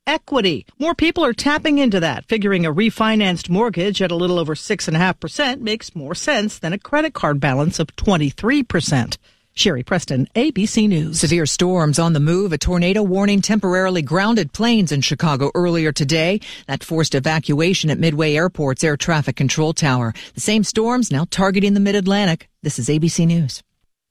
equity. More people are tapping into that, figuring a refinanced mortgage at a little over 6.5% makes more sense than a credit card balance of 23%. Sherry Preston, ABC News. Severe storms on the move. A tornado warning temporarily grounded planes in Chicago earlier today. That forced evacuation at Midway Airport's air traffic control tower. The same storms now targeting the Mid-Atlantic. This is ABC News.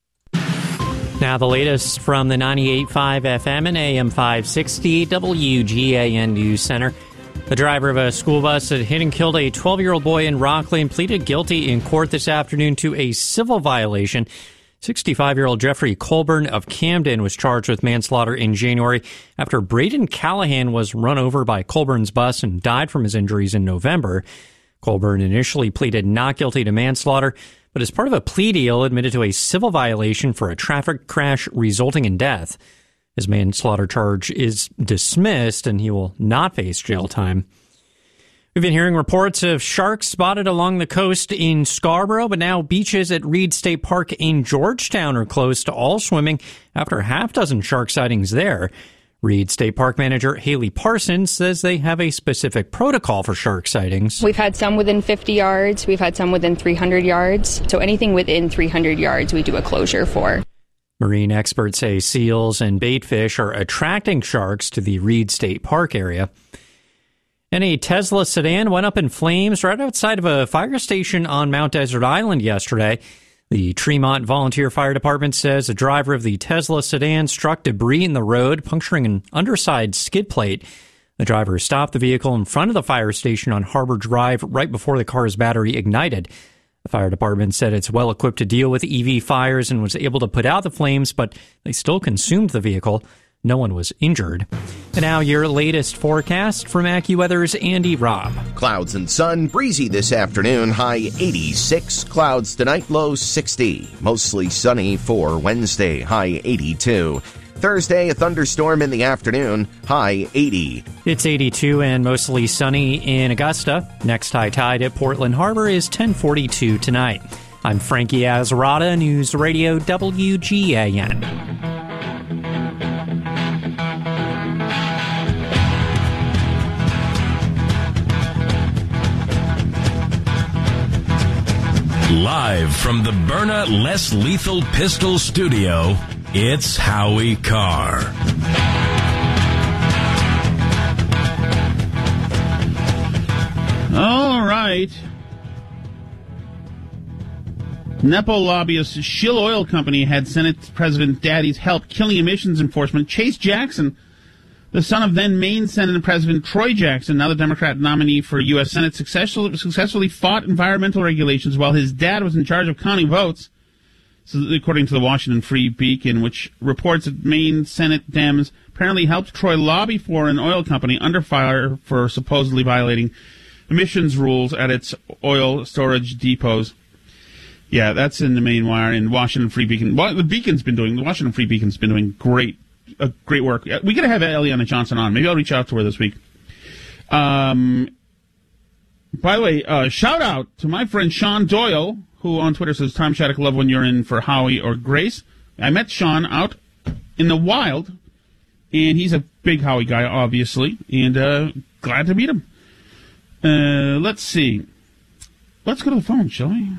Now the latest from the 98.5 FM and AM 560 WGAN News Center. The driver of a school bus that hit and killed a 12-year-old boy in Rockland pleaded guilty in court this afternoon to a civil violation. 65-year-old Jeffrey Colburn of Camden was charged with manslaughter in January after Braden Callahan was run over by Colburn's bus and died from his injuries in November. Colburn initially pleaded not guilty to manslaughter, but as part of a plea deal admitted to a civil violation for a traffic crash resulting in death. His manslaughter charge is dismissed and he will not face jail time. We've been hearing reports of sharks spotted along the coast in Scarborough, but now beaches at Reed State Park in Georgetown are closed to all swimming after a half dozen shark sightings there. Reed State Park manager Haley Parsons says they have a specific protocol for shark sightings. We've had some within 50 yards. We've had some within 300 yards. So anything within 300 yards, we do a closure for. Marine experts say seals and baitfish are attracting sharks to the Reed State Park area. And a Tesla sedan went up in flames right outside of a fire station on Mount Desert Island yesterday. The Tremont Volunteer Fire Department says a driver of the Tesla sedan struck debris in the road, puncturing an underside skid plate. The driver stopped the vehicle in front of the fire station on Harbor Drive right before the car's battery ignited. The fire department said it's well equipped to deal with EV fires and was able to put out the flames, but they still consumed the vehicle. No one was injured. And now your latest forecast from AccuWeather's Andy Robb. Clouds and sun, breezy this afternoon, high 86. Clouds tonight, low 60. Mostly sunny for Wednesday, high 82. Thursday, a thunderstorm in the afternoon, high 80. It's 82 and mostly sunny in Augusta. Next high tide at Portland Harbor is 10:42 tonight. I'm Frankie Azarada, News Radio WGAN. Live from the Byrna Less Lethal Pistol Studio, it's Howie Carr. All right. Nepo lobbyist Shill Oil Company had Senate President Daddy's help killing emissions enforcement. Chase Jackson, the son of then Maine Senate President Troy Jackson, now the Democrat nominee for U.S. Senate, successfully fought environmental regulations while his dad was in charge of counting votes. So, according to the Washington Free Beacon, which reports that Maine Senate Dems apparently helped Troy lobby for an oil company under fire for supposedly violating emissions rules at its oil storage depots. Yeah, that's in the Maine Wire in Washington Free Beacon. The Washington Free Beacon's been doing great work. We got to have Eliana Johnson on. Maybe I'll reach out to her this week. By the way, shout out to my friend Sean Doyle, who on Twitter says, "Tom Shattuck, love when you're in for Howie or Grace." I met Sean out in the wild, and he's a big Howie guy, obviously, and glad to meet him. Let's see. Let's go to the phone, shall we?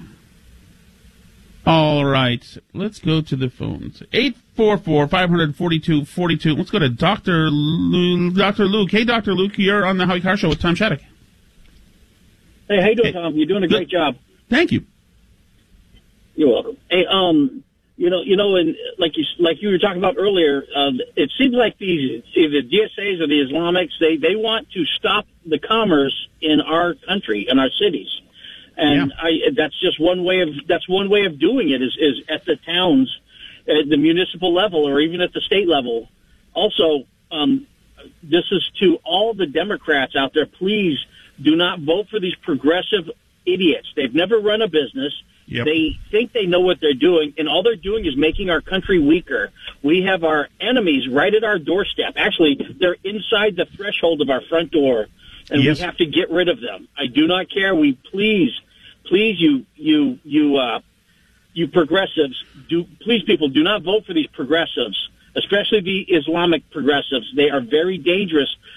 All right, let's go to the phones. 844-542-42. Let's go to Dr. Luke. Hey, Dr. Luke, you're on the Howie Carr Show with Tom Shattuck. Hey, how you doing, Tom? You're doing a great job. Thank you. You're welcome. Hey, and like you were talking about earlier, it seems like the DSAs or the Islamics, they want to stop the commerce in our country, in our cities. And that's just one way of doing it is at the towns, at the municipal level, or even at the state level. Also, this is to all the Democrats out there. Please do not vote for these progressive idiots. They've never run a business. Yep. They think they know what they're doing, and all they're doing is making our country weaker. We have our enemies right at our doorstep. Actually, they're inside the threshold of our front door, and we have to get rid of them. I do not care. We please, you progressives, please, people, do not vote for these progressives, especially the Islamic progressives. They are very dangerous